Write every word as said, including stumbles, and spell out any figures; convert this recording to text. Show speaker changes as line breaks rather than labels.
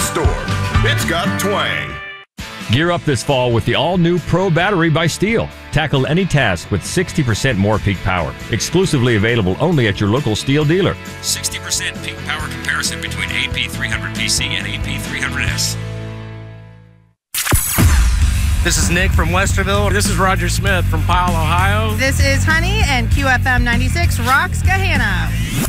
store. It's got twang.
Gear up this fall with the all-new Pro Battery by Steel. Tackle any task with sixty percent more peak power. Exclusively available only at your local Steel dealer. sixty percent peak power comparison between A P three hundred P C and A P three hundred S.
This is Nick from Westerville.
This is Roger Smith from Powell, Ohio.
This is Honey, and Q F M ninety-six rocks Gahanna.